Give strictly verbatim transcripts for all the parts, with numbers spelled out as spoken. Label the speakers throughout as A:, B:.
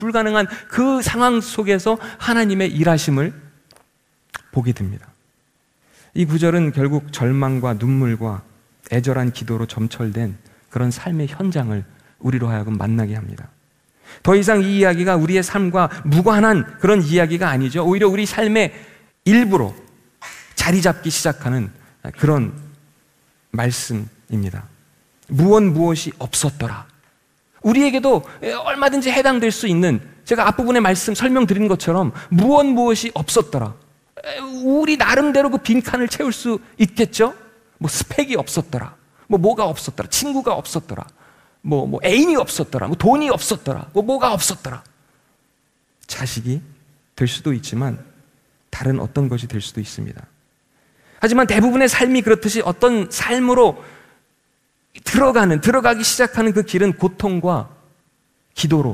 A: 불가능한 그 상황 속에서 하나님의 일하심을 보게 됩니다. 이 구절은 결국 절망과 눈물과 애절한 기도로 점철된 그런 삶의 현장을 우리로 하여금 만나게 합니다. 더 이상 이 이야기가 우리의 삶과 무관한 그런 이야기가 아니죠. 오히려 우리 삶의 일부로 자리 잡기 시작하는 그런 말씀입니다. 무엇 무엇이 없었더라. 우리에게도 얼마든지 해당될 수 있는, 제가 앞부분의 말씀 설명드린 것처럼 무엇 무엇이 없었더라. 우리 나름대로 그 빈칸을 채울 수 있겠죠? 뭐 스펙이 없었더라. 뭐 뭐가 없었더라. 친구가 없었더라. 뭐, 뭐 애인이 없었더라. 뭐 돈이 없었더라. 뭐 뭐가 없었더라. 자식이 될 수도 있지만 다른 어떤 것이 될 수도 있습니다. 하지만 대부분의 삶이 그렇듯이 어떤 삶으로 들어가는, 들어가기 시작하는 그 길은 고통과 기도로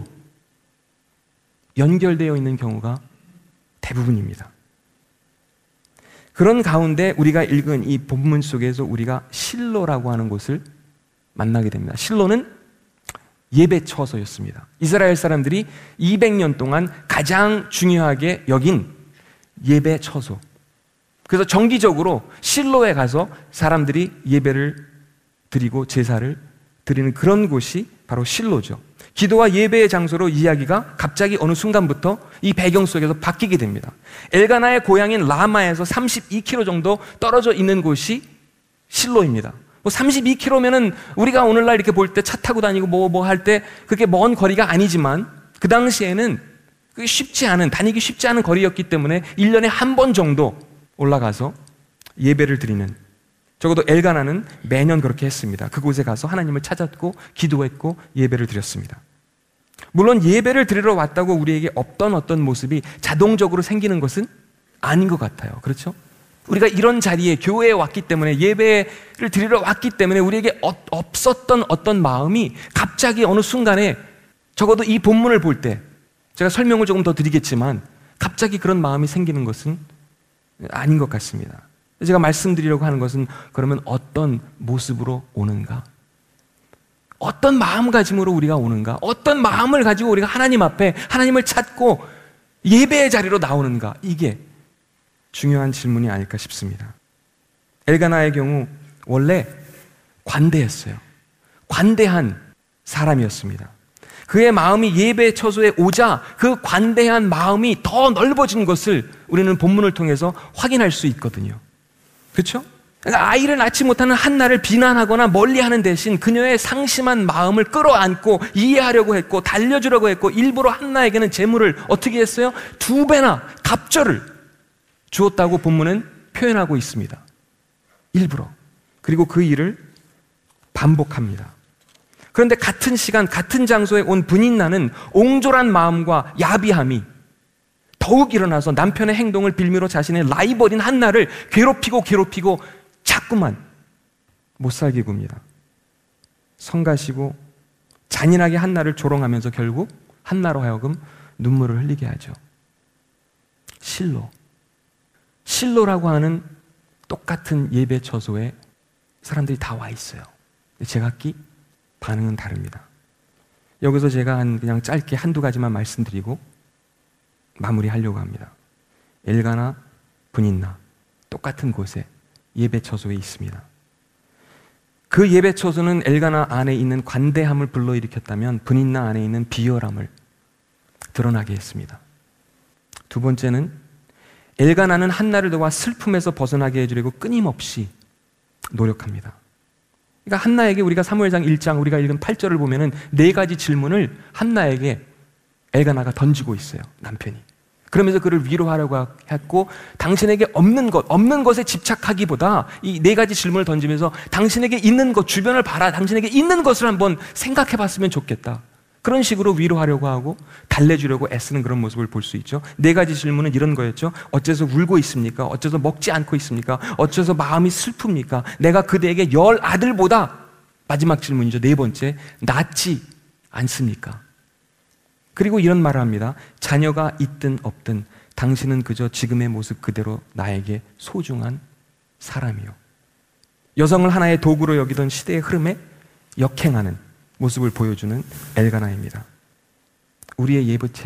A: 연결되어 있는 경우가 대부분입니다. 그런 가운데 우리가 읽은 이 본문 속에서 우리가 실로라고 하는 곳을 만나게 됩니다. 실로는 예배 처소였습니다. 이스라엘 사람들이 이백 년 동안 가장 중요하게 여긴 예배 처소. 그래서 정기적으로 실로에 가서 사람들이 예배를 드리고 제사를 드리는 그런 곳이 바로 실로죠. 기도와 예배의 장소로 이야기가 갑자기 어느 순간부터 이 배경 속에서 바뀌게 됩니다. 엘가나의 고향인 라마에서 삼십이 킬로미터 정도 떨어져 있는 곳이 실로입니다. 뭐 삼십이 킬로미터면은 우리가 오늘날 이렇게 볼 때 차 타고 다니고 뭐 뭐 할 때 그게 먼 거리가 아니지만 그 당시에는 그게 쉽지 않은, 다니기 쉽지 않은 거리였기 때문에 일 년에 한 번 정도 올라가서 예배를 드리는, 적어도 엘가나는 매년 그렇게 했습니다. 그곳에 가서 하나님을 찾았고 기도했고 예배를 드렸습니다. 물론 예배를 드리러 왔다고 우리에게 없던 어떤 모습이 자동적으로 생기는 것은 아닌 것 같아요. 그렇죠? 우리가 이런 자리에 교회에 왔기 때문에, 예배를 드리러 왔기 때문에 우리에게 없었던 어떤 마음이 갑자기 어느 순간에, 적어도 이 본문을 볼 때 제가 설명을 조금 더 드리겠지만 갑자기 그런 마음이 생기는 것은 아닌 것 같습니다. 제가 말씀드리려고 하는 것은 그러면 어떤 모습으로 오는가? 어떤 마음가짐으로 우리가 오는가? 어떤 마음을 가지고 우리가 하나님 앞에 하나님을 찾고 예배의 자리로 나오는가? 이게 중요한 질문이 아닐까 싶습니다. 엘가나의 경우 원래 관대했어요. 관대한 사람이었습니다. 그의 마음이 예배 처소에 오자 그 관대한 마음이 더 넓어진 것을 우리는 본문을 통해서 확인할 수 있거든요. 그렇죠? 그러니까 아이를 낳지 못하는 한나를 비난하거나 멀리하는 대신 그녀의 상심한 마음을 끌어안고 이해하려고 했고 달려주려고 했고, 일부러 한나에게는 재물을 어떻게 했어요? 두 배나 갑절을 주었다고 본문은 표현하고 있습니다. 일부러. 그리고 그 일을 반복합니다. 그런데 같은 시간 같은 장소에 온 브닌나는 옹졸한 마음과 야비함이 더욱 일어나서 남편의 행동을 빌미로 자신의 라이벌인 한나를 괴롭히고 괴롭히고 자꾸만 못살게 굽니다. 성가시고 잔인하게 한나를 조롱하면서 결국 한나로 하여금 눈물을 흘리게 하죠. 실로. 실로라고 하는 똑같은 예배 처소에 사람들이 다 와 있어요. 제각기 반응은 다릅니다. 여기서 제가 한 그냥 짧게 한두 가지만 말씀드리고 마무리하려고 합니다. 엘가나, 브닌나 똑같은 곳에 예배 처소에 있습니다. 그 예배 처소는 엘가나 안에 있는 관대함을 불러일으켰다면 브닌나 안에 있는 비열함을 드러나게 했습니다. 두 번째는 엘가나는 한나를 도와 슬픔에서 벗어나게 해주려고 끊임없이 노력합니다. 그러니까 한나에게 우리가 사무엘상 일 장 우리가 읽은 팔 절을 보면은 네 가지 질문을 한나에게 엘가나가 던지고 있어요. 남편이. 그러면서 그를 위로하려고 했고, 당신에게 없는 것, 없는 것에 집착하기보다 이 네 가지 질문을 던지면서 당신에게 있는 것, 주변을 봐라. 당신에게 있는 것을 한번 생각해 봤으면 좋겠다. 그런 식으로 위로하려고 하고 달래주려고 애쓰는 그런 모습을 볼 수 있죠. 네 가지 질문은 이런 거였죠. 어째서 울고 있습니까? 어째서 먹지 않고 있습니까? 어째서 마음이 슬픕니까? 내가 그대에게 열 아들보다, 마지막 질문이죠. 네 번째, 낫지 않습니까? 그리고 이런 말을 합니다. 자녀가 있든 없든 당신은 그저 지금의 모습 그대로 나에게 소중한 사람이요. 여성을 하나의 도구로 여기던 시대의 흐름에 역행하는 모습을 보여주는 엘가나입니다. 우리의 예배